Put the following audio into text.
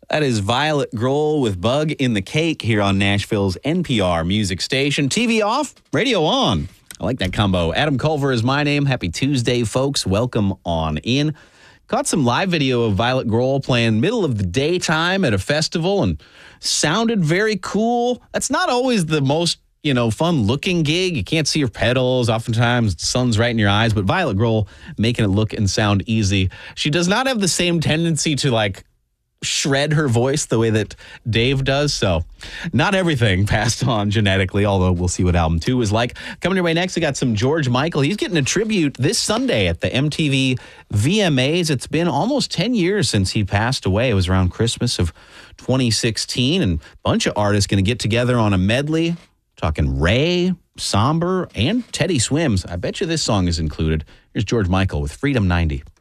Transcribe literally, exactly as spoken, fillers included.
That is Violet Grohl with Bug in the Cake here on Nashville's N P R music station. T V off, radio on. I like that combo. Adam Culver is my name. Happy Tuesday, folks. Welcome on in. Caught some live video of Violet Grohl playing middle of the daytime at a festival and sounded very cool. That's not always the most, you know, fun-looking gig. You can't see her pedals. Oftentimes, the sun's right in your eyes. But Violet Grohl making it look and sound easy. She does not have the same tendency to, like, shred her voice the way that Dave does. So not everything passed on genetically, although we'll see what album two is like. Coming your way next, we got some George Michael. He's getting a tribute this Sunday at the M T V V M As. It's been almost ten years since he passed away. It was around Christmas of twenty sixteen, and a bunch of artists going to get together on a medley. Talking Ray, Somber, and Teddy Swims. I bet you this song is included. Here's George Michael with Freedom ninety.